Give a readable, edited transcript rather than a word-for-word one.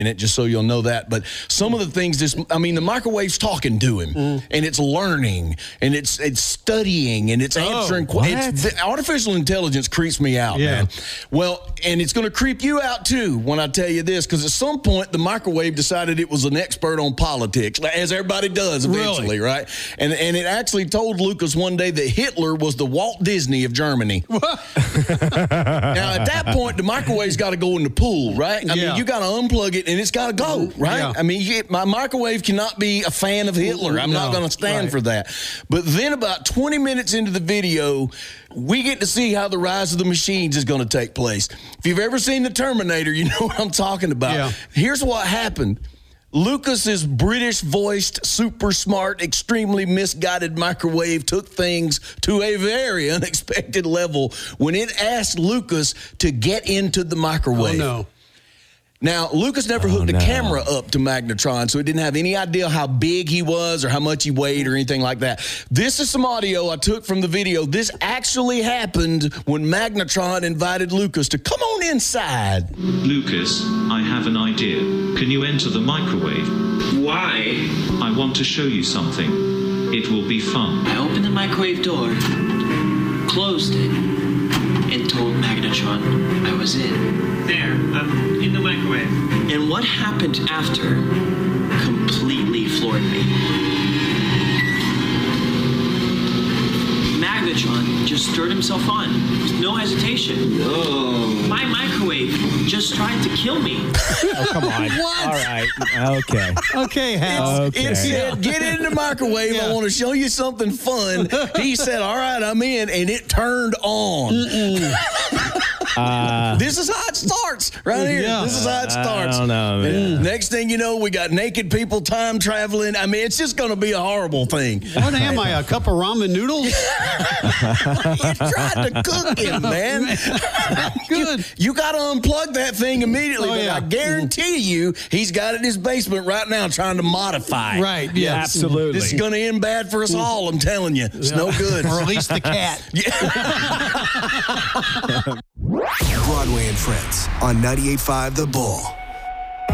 it, just so you'll know that. But some of the things, the microwave's talking to him, and it's learning, and it's studying, and it's answering questions. Artificial intelligence creeps me out, man. Well, and it's going to creep you out, too, when I tell you this, because at some point, the microwave decided it was an expert on politics, as everybody does eventually, right? And it actually told Lucas one day that Hitler was the Walt Disney of Germany. Now, at that point, the microwave's got to go in the pool, right? I mean, you got to unplug it, and it's got to go, right? Yeah. I mean, my microwave cannot be a fan of Hitler. I'm not going to stand for that. But then about 20 minutes into the video, we get to see how the rise of the machines is going to take place. If you've ever seen The Terminator, you know what I'm talking about. Yeah. Here's what happened. Lucas's British-voiced, super smart, extremely misguided microwave took things to a very unexpected level when it asked Lucas to get into the microwave. Oh, no. Now, Lucas never hooked a camera up to Magnetron, so he didn't have any idea how big he was or how much he weighed or anything like that. This is some audio I took from the video. This actually happened when Magnetron invited Lucas to come on inside. Lucas, I have an idea. Can you enter the microwave? Why? I want to show you something. It will be fun. I opened the microwave door, closed it, and told Magnetron I was in. There, I'm in the microwave. And what happened after completely floored me. Magnetron just stirred himself on with no hesitation. Oh. My microwave just tried to kill me. Oh, come on. What? All right. Okay. Okay, Hal. It said, get in the microwave. I want to show you something fun. He said, all right, I'm in. And it turned on. This is how it starts right here. Yeah. This is how it starts. I don't know, man. Next thing you know, we got naked people time traveling. I mean, it's just going to be a horrible thing. What am I, a cup of ramen noodles? You tried to cook him, man. Good. You got to unplug that thing immediately. Oh, but yeah. I guarantee you, he's got it in his basement right now trying to modify it. Right, yeah. Absolutely. This is going to end bad for us all, I'm telling you. It's no good. Or at least the cat. Broadway and Friends on 98.5 The Bull.